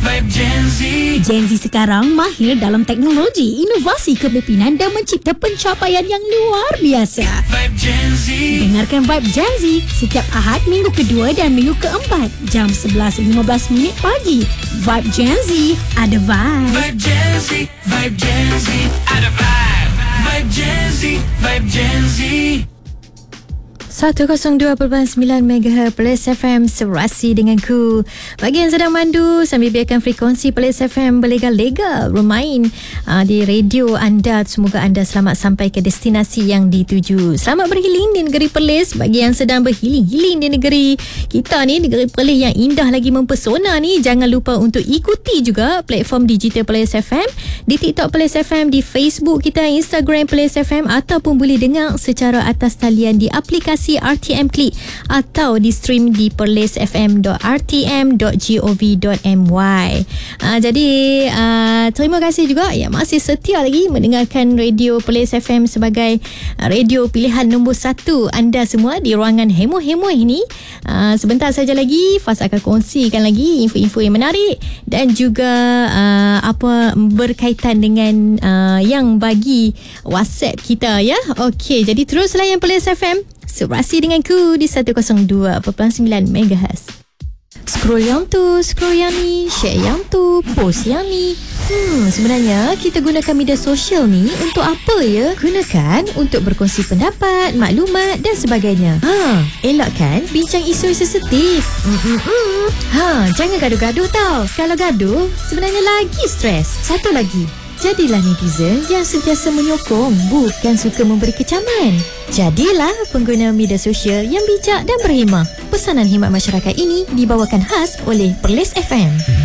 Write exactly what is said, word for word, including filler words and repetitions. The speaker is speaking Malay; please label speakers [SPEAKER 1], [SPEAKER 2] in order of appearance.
[SPEAKER 1] Vibe Gen Z.
[SPEAKER 2] Gen Z sekarang mahir dalam teknologi, inovasi kepimpinan dan mencipta pencapaian yang luar biasa.
[SPEAKER 1] Vibe Gen Z.
[SPEAKER 2] Dengarkan Vibe Gen Z setiap Ahad minggu kedua dan minggu keempat jam sebelas lima belas minit pagi. Vibe Gen Z, ada vibe.
[SPEAKER 1] Vibe Gen Z. Vibe Gen Z. Ada vibe. Vibe Gen Z. Vibe Gen Z.
[SPEAKER 3] seratus dua perpuluhan sembilan megahertz Perlis F M, serasi denganku. Bagi yang sedang mandu sambil biarkan frekuensi Perlis F M berlega-lega bermain uh, di radio anda, semoga anda selamat sampai ke destinasi yang dituju. Selamat berhealing di negeri Perlis. Bagi yang sedang berhealing-healing di negeri kita ni, negeri Perlis yang indah lagi mempesona ni, jangan lupa untuk ikuti juga platform digital Perlis F M, di TikTok Perlis F M, di Facebook kita, Instagram Perlis F M, ataupun boleh dengar secara atas talian di aplikasi R T M Click atau di stream di perlis f m dot r t m dot gov dot m y. Uh, jadi uh, terima kasih juga yang masih setia lagi mendengarkan radio Perlis F M sebagai uh, radio pilihan nombor satu anda semua di ruangan hemo-hemo ini. Uh, sebentar saja lagi Faz akan kongsikan lagi info-info yang menarik dan juga uh, apa berkaitan dengan uh, yang bagi WhatsApp kita ya. Okey, jadi terus layan Perlis F M, serasi denganku di seratus dua perpuluhan sembilan megahertz. Scroll yang tu, scroll yang ni, share yang tu, post yang ni. Hmm, sebenarnya kita gunakan media sosial ni untuk apa ya? Gunakan untuk berkongsi pendapat, maklumat dan sebagainya. Ha, elakkan bincang isu-isu sensitif. Mm-mm-mm. Ha, jangan gaduh-gaduh tau. Kalau gaduh, sebenarnya lagi stres. Satu lagi, jadilah netizen yang sentiasa menyokong, bukan suka memberi kecaman. Jadilah pengguna media sosial yang bijak dan berhemah. Pesanan khidmat masyarakat ini dibawakan khas oleh Perlis F M.